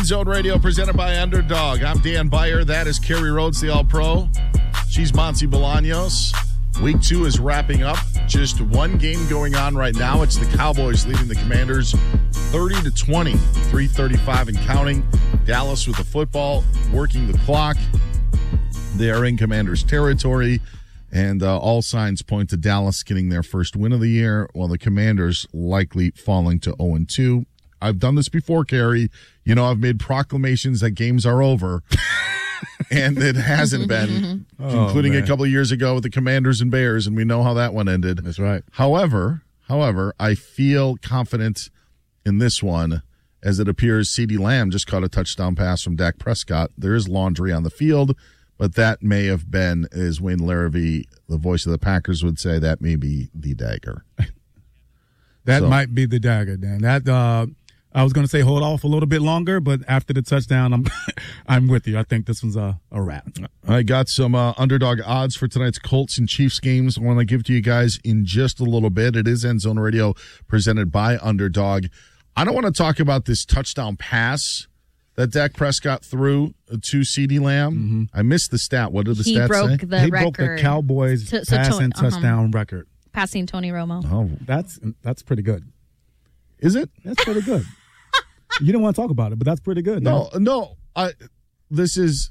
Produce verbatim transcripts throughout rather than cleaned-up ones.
End Zone Radio presented by Underdog. I'm Dan Beyer. That is Carrie Rhodes, the All-Pro. She's Monty Bolaños. Week two is wrapping up. Just one game going on right now. It's the Cowboys leading the Commanders thirty to twenty, three thirty-five and counting. Dallas with the football, working the clock. They are in Commanders territory, and uh, all signs point to Dallas getting their first win of the year, while the Commanders likely falling to oh and two. I've done this before, Carrie. You know, I've made proclamations that games are over, and it hasn't been, oh, including man. a couple of years ago with the Commanders and Bears, and we know how that one ended. That's right. However, however, I feel confident in this one, as it appears CeeDee Lamb just caught a touchdown pass from Dak Prescott. There is laundry on the field, but that may have been, as Wayne Larrivee, the voice of the Packers, would say, that may be the dagger. That So- might be the dagger, Dan. That uh, I was going to say hold off a little bit longer, but after the touchdown, I'm I'm with you. I think this one's a, a wrap. I got some uh, underdog odds for tonight's Colts and Chiefs games. I want to give to you guys in just a little bit. It is End Zone Radio presented by Underdog. I don't want to talk about this touchdown pass that Dak Prescott threw to CeeDee Lamb. Mm-hmm. I missed the stat. What did the He stat broke say? the he record. broke the Cowboys So- so passing to- uh-huh. touchdown record. Passing Tony Romo. Oh, That's that's pretty good. is it? That's pretty good. You didn't want to talk about it, but that's pretty good. No, no. I. This is.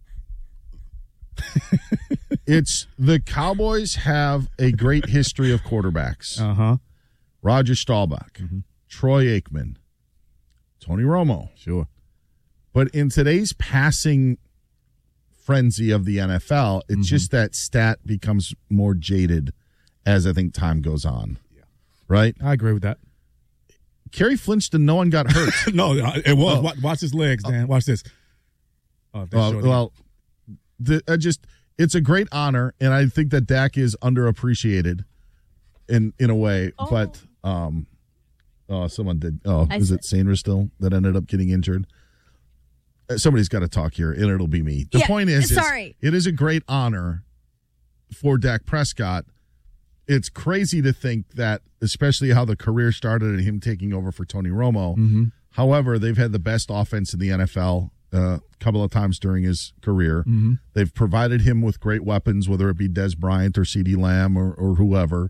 It's the Cowboys have a great history of quarterbacks. Uh huh. Roger Staubach, Mm-hmm. Troy Aikman, Tony Romo. Sure. But in today's passing frenzy of the N F L, it's Mm-hmm. just that stat becomes more jaded as I think time goes on. Yeah. Right? I agree with that. Kerry flinched and no one got hurt. No, it was. Oh. Watch, watch his legs, Dan. Watch this. Oh, they well, showed it. well the, I just it's a great honor, and I think that Dak is underappreciated in in a way. Oh. But um, oh, someone did. Oh, I is see. it Sainer still that ended up getting injured? Uh, Somebody's got to talk here, and it'll be me. The Yeah, point is, is, sorry. it is a great honor for Dak Prescott. It's crazy to think that, especially how the career started and him taking over for Tony Romo. Mm-hmm. However, they've had the best offense in the N F L uh, a couple of times during his career. Mm-hmm. They've provided him with great weapons, whether it be Des Bryant or CeeDee Lamb or, or whoever.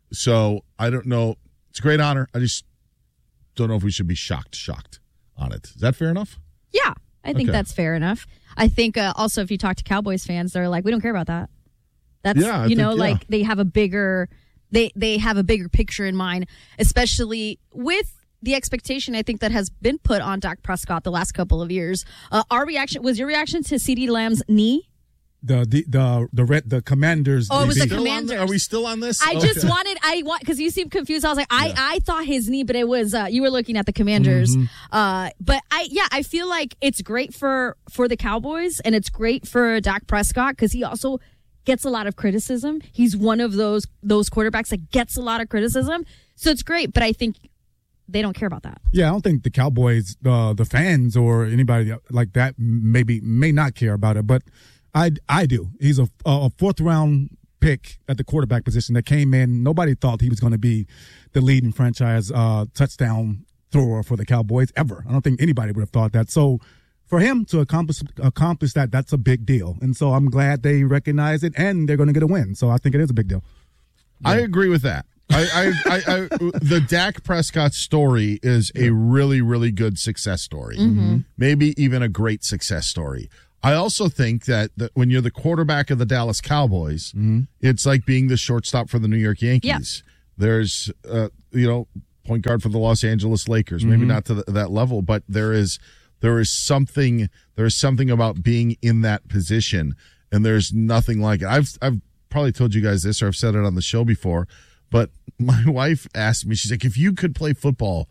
So I don't know. It's a great honor. I just don't know if we should be shocked, shocked on it. Is that fair enough? Yeah, I think Okay. that's fair enough. I think uh, also if you talk to Cowboys fans, they're like, we don't care about that. That's, Yeah, I you know, think, yeah. like they have a bigger, they they have a bigger picture in mind, especially with the expectation I think that has been put on Dak Prescott the last couple of years. Uh, our reaction was your reaction to CeeDee Lamb's knee. the the the the red, the Commanders. Oh, it was the the Still on Commanders. the- are we still on this? I Okay. just wanted, I want, because you seem confused. I was like, I, I thought his knee, but it was, uh, you were looking at the Commanders. Uh, but I, yeah, I feel like it's great for, for the Cowboys and it's great for Dak Prescott because he also gets a lot of criticism. He's one of those, those quarterbacks that gets a lot of criticism. So it's great, but I think they don't care about that. Yeah, I don't think the Cowboys, uh, the fans, or anybody like that, maybe may not care about it, but I, I do. He's a, a fourth round pick at the quarterback position that came in. Nobody thought he was going to be the leading franchise uh, touchdown thrower for the Cowboys ever. I don't think anybody would have thought that. So for him to accomplish accomplish that, that's a big deal. And so I'm glad they recognize it and they're going to get a win. So I think it is a big deal. I agree with that. I, I, I, I, the Dak Prescott story is a really, really good success story. Maybe even a great success story. I also think that, that when you're the quarterback of the Dallas Cowboys, it's like being the shortstop for the New York Yankees. There's, uh, you know, point guard for the Los Angeles Lakers. Maybe not to the, that level, but there is there is something there is something about being in that position, and there's nothing like it. I've I've probably told you guys this, or I've said it on the show before, but my wife asked me, she's like, if you could play football,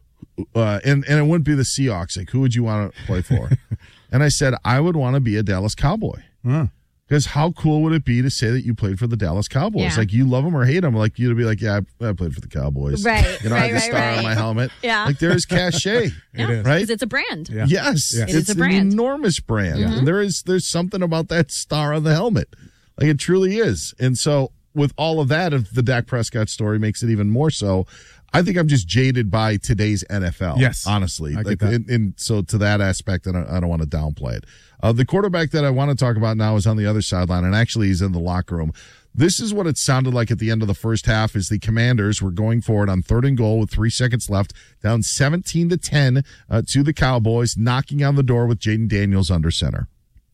uh, and and it wouldn't be the Seahawks, like who would you want to play for? And I said, I would want to be a Dallas Cowboy. Huh. Because how cool would it be to say that you played for the Dallas Cowboys? Yeah. Like, you love them or hate them. Like, you to be like, yeah, I, I played for the Cowboys. Right, You know, I right, had the right, star right. on my helmet. Yeah. Like, there is cachet. Yeah, is. Right? because it's a brand. Yeah. Yes. Yeah. It It's is a an brand. enormous brand. And there is there's something about that star on the helmet. Like, it truly is. And so, with all of that, if the Dak Prescott story makes it even more so, I think I'm just jaded by today's N F L. Yes, honestly. I like, get that. And, and so to that aspect, I don't, I don't want to downplay it. Uh, the quarterback that I want to talk about now is on the other sideline, and actually he's in the locker room. This is what it sounded like at the end of the first half as the Commanders were going for it on third and goal with three seconds left, down seventeen to ten uh, to the Cowboys, knocking on the door with Jaden Daniels under center.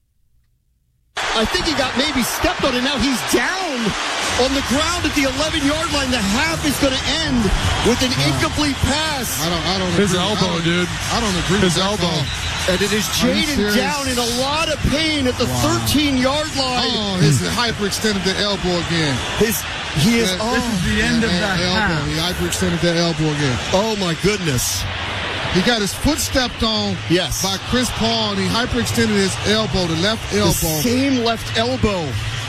I think he got maybe stepped on, and now he's down on the ground at the eleven-yard line. The half is going to end with an uh, incomplete pass. I don't. I don't. His agree. elbow, I dude. I don't agree. His with that elbow. call. And it is Jaden down in a lot of pain at the thirteen-yard wow. line. Oh, he's hyperextended the elbow again. His he is. Yeah, oh, this is the end of that elbow. He hyperextended that elbow again. Oh my goodness. He got his foot stepped on yes. by Chris Paul, and he hyperextended his elbow, the left elbow. The same left elbow.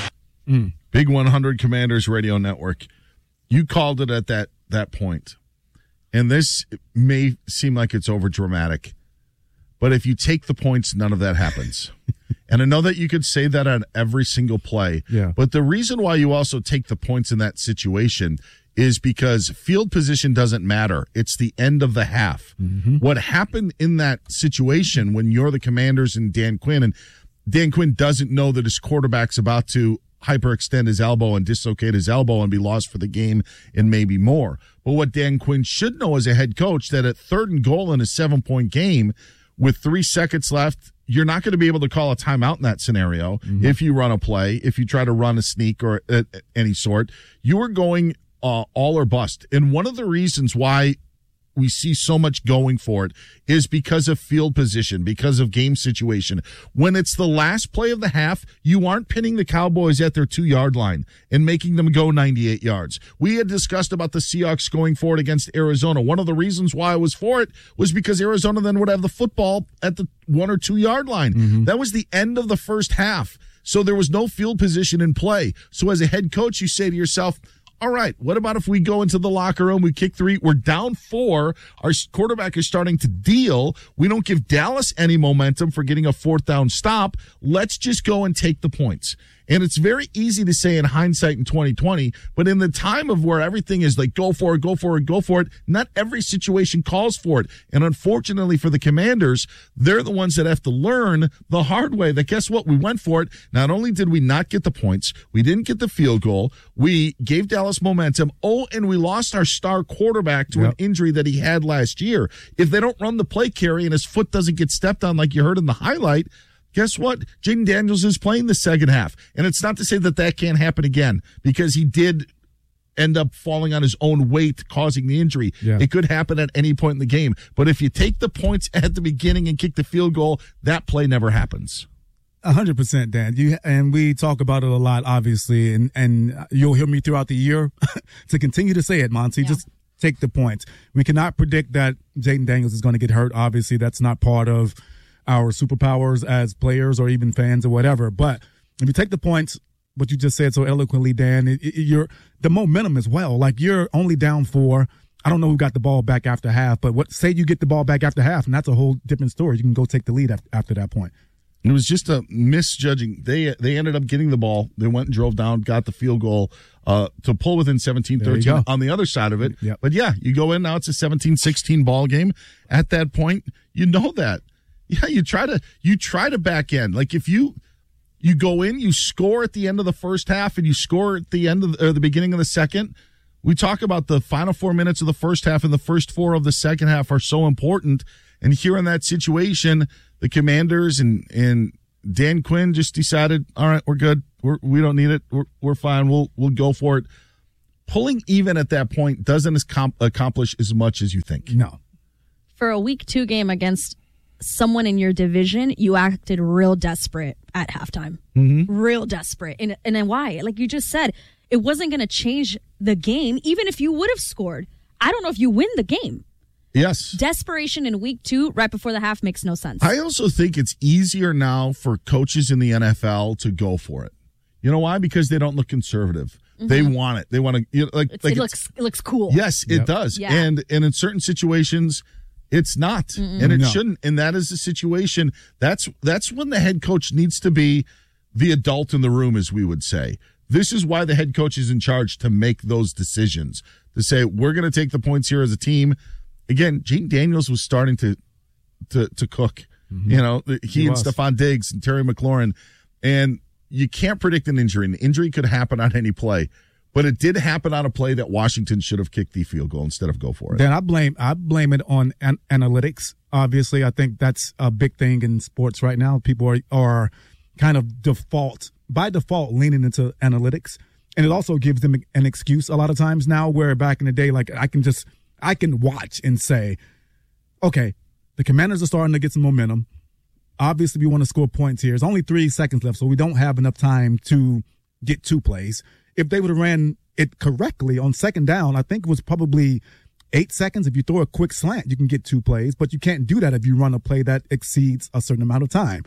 Mm. Big one hundred Commanders Radio Network. You called it at that, that point. And this may seem like it's over dramatic, but if you take the points, none of that happens. And I know that you could say that on every single play, yeah. but the reason why you also take the points in that situation is because field position doesn't matter. It's the end of the half. Mm-hmm. What happened in that situation when you're the Commanders and Dan Quinn, and Dan Quinn doesn't know that his quarterback's about to hyperextend his elbow and dislocate his elbow and be lost for the game and maybe more. But what Dan Quinn should know as a head coach, that at third and goal in a seven-point game with three seconds left, you're not going to be able to call a timeout in that scenario. Mm-hmm. If you run a play, if you try to run a sneak or uh, any sort, you are going Uh, all or bust. And one of the reasons why we see so much going for it is because of field position, because of game situation. When it's the last play of the half, you aren't pinning the Cowboys at their two-yard line and making them go ninety-eight yards. We had discussed about the Seahawks going for it against Arizona. One of the reasons why I was for it was because Arizona then would have the football at the one- or two-yard line. Mm-hmm. That was the end of the first half. So there was no field position in play. So as a head coach, you say to yourself, all right, what about if we go into the locker room, we kick three, we're down four, our quarterback is starting to deal, we don't give Dallas any momentum for getting a fourth down stop, let's just go and take the points. And it's very easy to say in hindsight in twenty twenty, but in the time of where everything is like, go for it, go for it, go for it, not every situation calls for it. And unfortunately for the Commanders, they're the ones that have to learn the hard way that guess what? We went for it. Not only did we not get the points, we didn't get the field goal, we gave Dallas momentum. Oh, and we lost our star quarterback to yep. an injury that he had last year. If they don't run the play carry and his foot doesn't get stepped on like you heard in the highlight, guess what? Jaden Daniels is playing the second half. And it's not to say that that can't happen again because he did end up falling on his own weight, causing the injury. Yeah. It could happen at any point in the game. But if you take the points at the beginning and kick the field goal, that play never happens. A hundred percent, Dan. You and we talk about it a lot, obviously, and, and you'll hear me throughout the year to continue to say it, Monty. Yeah. Just take the points. We cannot predict that Jaden Daniels is going to get hurt. Obviously, that's not part of our superpowers as players or even fans or whatever. But if you take the points, what you just said so eloquently, Dan, it, it, you're the momentum as well. Like you're only down four. I don't know who got the ball back after half, but what say you get the ball back after half, and that's a whole different story. You can go take the lead after, after that point. It was just a misjudging. They they ended up getting the ball. They went and drove down, got the field goal uh, to pull within seventeen thirteen on the other side of it. Yep. But, yeah, you go in now, it's a seventeen sixteen ball game. At that point, you know that. Yeah, you try to you try to back end. Like if you you go in, you score at the end of the first half, and you score at the end of the, or the beginning of the second. We talk about the final four minutes of the first half and the first four of the second half are so important. And here in that situation, the Commanders and and Dan Quinn just decided, all right, we're good. We're, we don't need it. We're we're fine. We'll we'll go for it. Pulling even at that point doesn't accomplish as much as you think. No. For a week two game against someone in your division, you acted real desperate at halftime. Mm-hmm. Real desperate. And, and then why? Like you just said, it wasn't going to change the game, even if you would have scored. I don't know if you win the game. Yes. Desperation in week two, right before the half, makes no sense. I also think it's easier now for coaches in the N F L to go for it. You know why? Because they don't look conservative. Mm-hmm. They want it. They want to, you know, like, it's, like it looks it looks cool. Yes, Yep. it does. Yeah. And and in certain situations, it's not. Mm-mm. And it No. shouldn't. And that is the situation. That's that's when the head coach needs to be the adult in the room, as we would say. This is why the head coach is in charge, to make those decisions, to say, we're going to take the points here as a team. Again, Gene Daniels was starting to to, to cook. Mm-hmm. You know, he, he and Stephon Diggs and Terry McLaurin. And you can't predict an injury. An injury could happen on any play. But it did happen on a play that Washington should have kicked the field goal instead of go for it. Then I blame I blame it on an- analytics. Obviously, I think that's a big thing in sports right now. People are, are kind of default, by default, leaning into analytics. And it also gives them an excuse a lot of times now, where back in the day, like I can just, I can watch and say, okay, the Commanders are starting to get some momentum. Obviously, we want to score points here. There's only three seconds left, so we don't have enough time to get two plays. If they would have ran it correctly on second down, I think it was probably eight seconds. If you throw a quick slant, you can get two plays, but you can't do that if you run a play that exceeds a certain amount of time.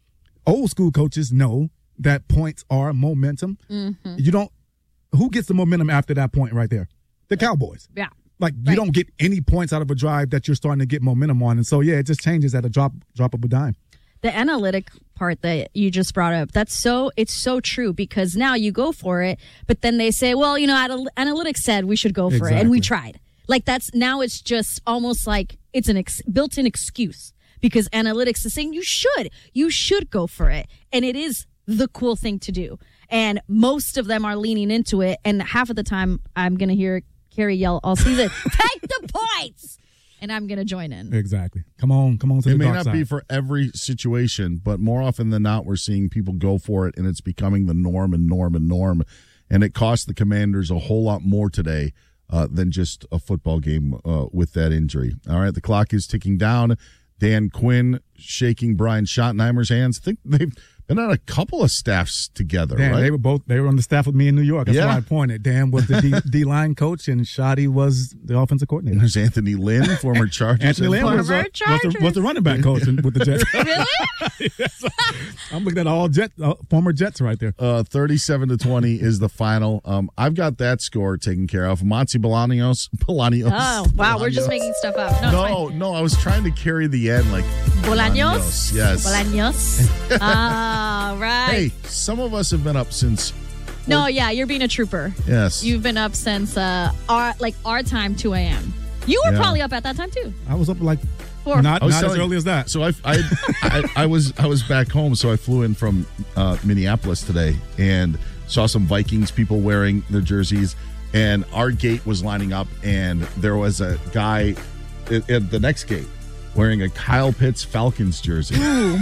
Old school coaches know that points are momentum. Mm-hmm. You don't, who gets the momentum after that point right there? The Cowboys. Yeah. Like you right. don't get any points out of a drive that you're starting to get momentum on. And so, yeah, it just changes at a drop, drop of a dime. The analytic part that you just brought up, that's so, it's so true, because now you go for it, but then they say, well, you know, anal- analytics said we should go for exactly. it, and we tried. Like that's, now it's just almost like it's an ex- built-in excuse, because analytics is saying you should, you should go for it. And it is the cool thing to do. And most of them are leaning into it. And half of the time I'm going to hear Kerry yell all season, take the points. And I'm going to join in. Exactly. Come on, come on to it the may dark not side. be for every situation, but more often than not, we're seeing people go for it, and it's becoming the norm and norm and norm. And it cost the Commanders a whole lot more today uh, than just a football game uh, with that injury. All right, the clock is ticking down. Dan Quinn shaking Brian Schottenheimer's hands. I think they've been on a couple of staffs together, Dan, right? They were both, they were on the staff with me in New York. That's Yeah. why I pointed. Dan was the D, D-line coach, and Shotty was the offensive coordinator. There's Anthony Lynn, former Chargers. Anthony Lynn was, Former uh, was, the, was the running back coach in- with the Jets. Really? Yes. I'm looking at all Jet, uh, former Jets right there. Uh, thirty-seven to twenty is the final. Um, I've got that score taken care of. Monty Bolaños. Bolaños. Oh, wow. We're just Bolaños. making stuff up. No, No, no, I was trying to carry the end like Bolaños? Yes. Bolaños. Ah, right. Hey, some of us have been up since. No, yeah, you're being a trooper. Yes. You've been up since uh our like our time, two a.m. You were Yeah. probably up at that time too. I was up like Four. not, I was not as telling- early as that. So I, I, I, I was I was back home, so I flew in from uh, Minneapolis today and saw some Vikings people wearing their jerseys, and our gate was lining up, and there was a guy at, at the next gate wearing a Kyle Pitts Falcons jersey.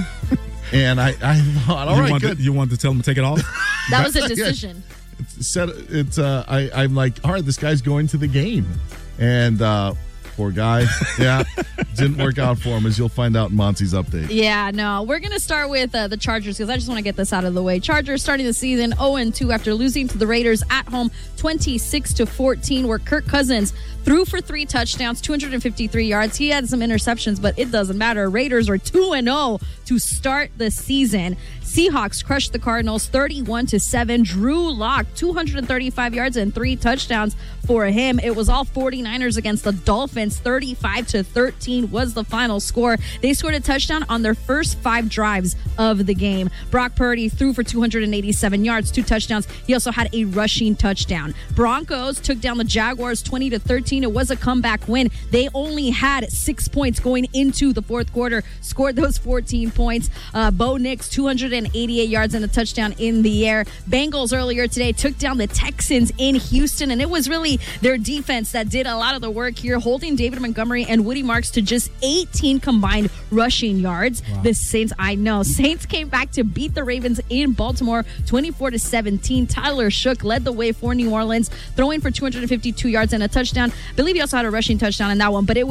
And I, I thought, all you right, wanted, good. You wanted to tell him to take it off? That was a decision. It's said it's uh I, I'm like, all right, this guy's going to the game. And uh poor guy. Yeah. Didn't work out for him, as you'll find out in Monty's update. Yeah, no. We're going to start with uh, the Chargers, because I just want to get this out of the way. Chargers starting the season oh and two after losing to the Raiders at home twenty-six to fourteen, where Kirk Cousins threw for three touchdowns, two hundred fifty-three yards. He had some interceptions, but it doesn't matter. Raiders are two and oh to start the season. Seahawks crushed the Cardinals thirty-one to seven. Drew Lock, two hundred thirty-five yards and three touchdowns for him. It was all 49ers against the Dolphins. thirty-five to thirteen was the final score. They scored a touchdown on their first five drives of the game. Brock Purdy threw for two hundred eighty-seven yards, two touchdowns. He also had a rushing touchdown. Broncos took down the Jaguars twenty to thirteen. It was a comeback win. They only had six points going into the fourth quarter, scored those fourteen points. Uh, Bo Nix, two hundred eighty-eight yards and a touchdown in the air. Bengals earlier today took down the Texans in Houston, and it was really their defense that did a lot of the work here, holding David Montgomery and Woody Marks to just eighteen combined rushing yards. Wow. The Saints, I know, Saints came back to beat the Ravens in Baltimore twenty-four to seventeen. Tyler Shook led the way for New Orleans, throwing for two hundred fifty-two yards and a touchdown. I believe he also had a rushing touchdown in that one, but it was